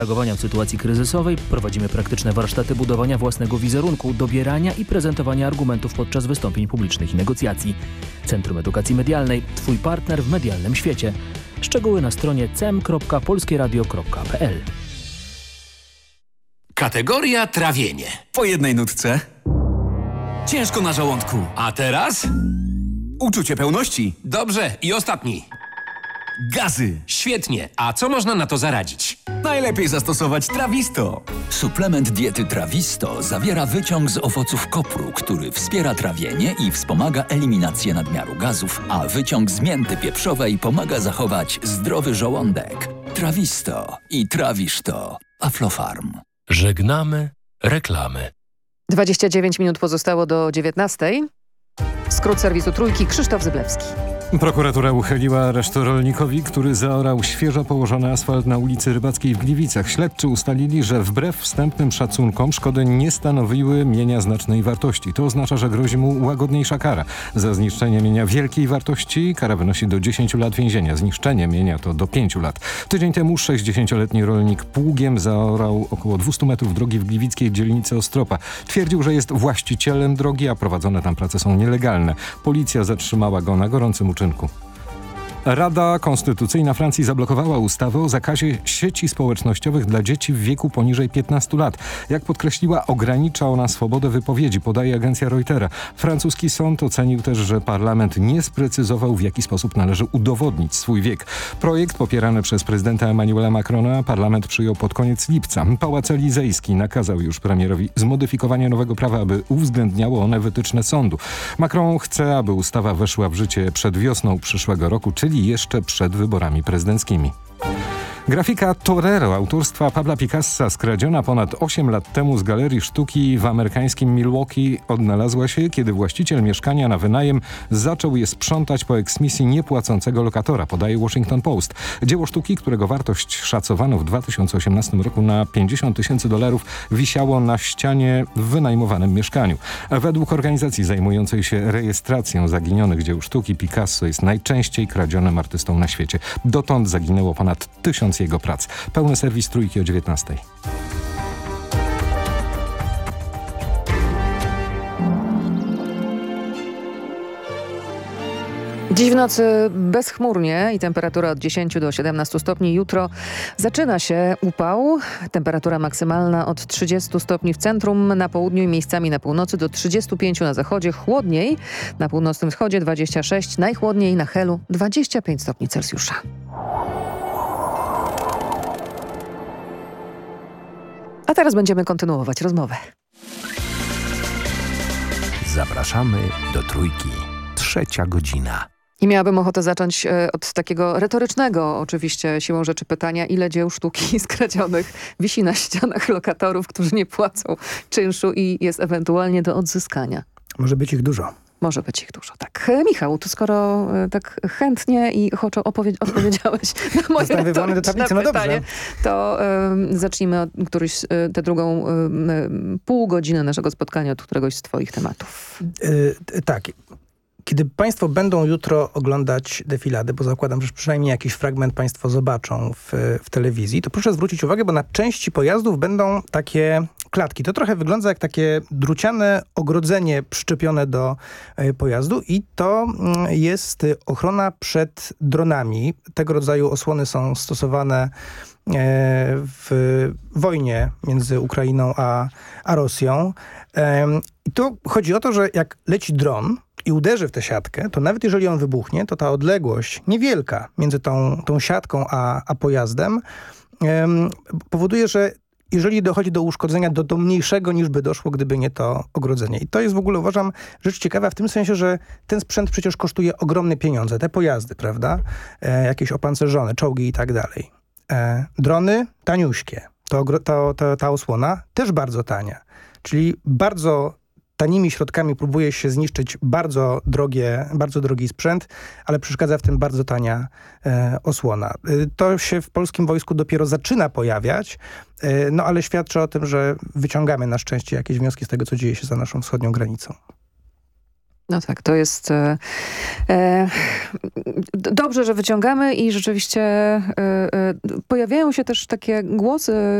Reagowania w sytuacji kryzysowej prowadzimy praktyczne warsztaty budowania własnego wizerunku, dobierania i prezentowania argumentów podczas wystąpień publicznych i negocjacji. Centrum Edukacji Medialnej – Twój partner w medialnym świecie. Szczegóły na stronie cem.polskieradio.pl. Kategoria trawienie. Po jednej nutce. Ciężko na żołądku. A teraz? Uczucie pełności. Dobrze, i ostatni. Gazy. Świetnie. A co można na to zaradzić? Najlepiej zastosować Trawisto. Suplement diety Trawisto zawiera wyciąg z owoców kopru, który wspiera trawienie i wspomaga eliminację nadmiaru gazów, a wyciąg z mięty pieprzowej pomaga zachować zdrowy żołądek. Trawisto i trawisz to. Aflofarm. Żegnamy reklamy. 29 minut pozostało do 19. Skrót serwisu Trójki, Krzysztof Zyblewski. Prokuratura uchyliła areszt rolnikowi, który zaorał świeżo położony asfalt na ulicy Rybackiej w Gliwicach. Śledczy ustalili, że wbrew wstępnym szacunkom szkody nie stanowiły mienia znacznej wartości. To oznacza, że grozi mu łagodniejsza kara. Za zniszczenie mienia wielkiej wartości kara wynosi do 10 lat więzienia. Zniszczenie mienia to do 5 lat. Tydzień temu 60-letni rolnik pługiem zaorał około 200 metrów drogi w gliwickiej dzielnicy Ostropa. Twierdził, że jest właścicielem drogi, a prowadzone tam prace są nielegalne. Policja zatrzymała go na gorącym uczynku. Rada Konstytucyjna Francji zablokowała ustawę o zakazie sieci społecznościowych dla dzieci w wieku poniżej 15 lat. Jak podkreśliła, ogranicza ona swobodę wypowiedzi, podaje agencja Reutera. Francuski sąd ocenił też, że parlament nie sprecyzował, w jaki sposób należy udowodnić swój wiek. Projekt popierany przez prezydenta Emmanuela Macrona parlament przyjął pod koniec lipca. Pałac Elizejski nakazał już premierowi zmodyfikowanie nowego prawa, aby uwzględniało one wytyczne sądu. Macron chce, aby ustawa weszła w życie przed wiosną przyszłego roku, czyli jeszcze przed wyborami prezydenckimi. Grafika Torero autorstwa Pabla Picassa, skradziona ponad 8 lat temu z galerii sztuki w amerykańskim Milwaukee, odnalazła się, kiedy właściciel mieszkania na wynajem zaczął je sprzątać po eksmisji niepłacącego lokatora, podaje Washington Post. Dzieło sztuki, którego wartość szacowano w 2018 roku na $50,000, wisiało na ścianie w wynajmowanym mieszkaniu. Według organizacji zajmującej się rejestracją zaginionych dzieł sztuki, Picasso jest najczęściej kradzionym artystą na świecie. Dotąd zaginęło ponad 1000 jego prac. Pełny serwis Trójki o 19:00. Dziś w nocy bezchmurnie i temperatura od 10 do 17 stopni. Jutro zaczyna się upał. Temperatura maksymalna od 30 stopni w centrum, na południu i miejscami na północy do 35 na zachodzie. Chłodniej na północnym wschodzie 26, najchłodniej na Helu 25 stopni Celsjusza. A teraz będziemy kontynuować rozmowę. Zapraszamy do Trójki. 3:00. I miałabym ochotę zacząć od takiego retorycznego, oczywiście siłą rzeczy pytania, ile dzieł sztuki skradzionych wisi na ścianach lokatorów, którzy nie płacą czynszu i jest ewentualnie do odzyskania. Może być ich dużo. Może być ich dużo, tak. Michał, to skoro tak chętnie i ochoczo odpowiedziałeś na moje retoryczne pytanie, to zacznijmy od tę drugą pół godziny naszego spotkania od któregoś z twoich tematów. Tak. Kiedy państwo będą jutro oglądać defiladę, bo zakładam, że przynajmniej jakiś fragment państwo zobaczą w telewizji, to proszę zwrócić uwagę, bo na części pojazdów będą takie klatki. To trochę wygląda jak takie druciane ogrodzenie przyczepione do pojazdu i to jest ochrona przed dronami. Tego rodzaju osłony są stosowane w wojnie między Ukrainą a Rosją. I tu chodzi o to, że jak leci dron i uderzy w tę siatkę, to nawet jeżeli on wybuchnie, to ta odległość niewielka między tą siatką a pojazdem powoduje, że jeżeli dochodzi do uszkodzenia, do mniejszego niż by doszło, gdyby nie to ogrodzenie. I to jest w ogóle, uważam, rzecz ciekawa w tym sensie, że ten sprzęt przecież kosztuje ogromne pieniądze. Te pojazdy, prawda? Jakieś opancerzone, czołgi i tak dalej. Drony taniuśkie. Ta osłona też bardzo tania. Czyli bardzo tanimi środkami próbuje się zniszczyć bardzo drogi sprzęt, ale przeszkadza w tym bardzo tania osłona. To się w polskim wojsku dopiero zaczyna pojawiać, no ale świadczy o tym, że wyciągamy na szczęście jakieś wnioski z tego, co dzieje się za naszą wschodnią granicą. No tak, to jest dobrze, że wyciągamy i rzeczywiście pojawiają się też takie głosy